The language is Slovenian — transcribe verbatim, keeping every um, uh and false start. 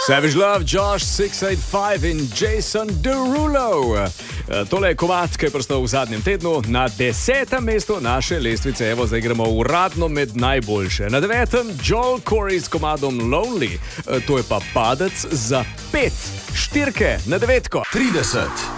Savage Love, Josh šest osem pet in Jason Derulo. Tole je komad, ki je prostal v zadnjem tednu na desetem mestu naše lestvice. Evo, zdaj gremo uradno med najboljše. Na devetem Joel Corey s komadom Lonely. To je pa padec za pet štirke na devetko. trideset.